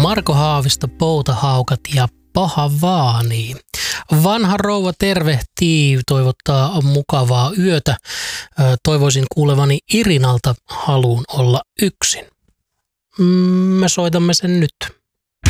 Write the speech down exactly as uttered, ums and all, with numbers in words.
Marko Haavisto, Poutahaukat ja Paha Vaani. Vanha rouva tervehtii, toivottaa mukavaa yötä. Toivoisin kuulevani Irinalta haluun olla yksin. Me soitamme sen nyt.